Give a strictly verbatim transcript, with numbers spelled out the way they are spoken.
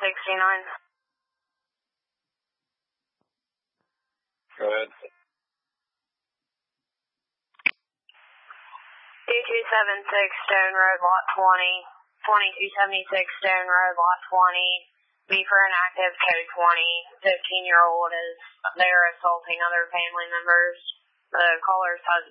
sixty-nine. Go ahead. two two seven six Stone Road, Lot twenty. twenty-two seventy-six Stone Road, Lot twenty. B for inactive, code twenty. fifteen-year-old is there assaulting other family members. The caller's husband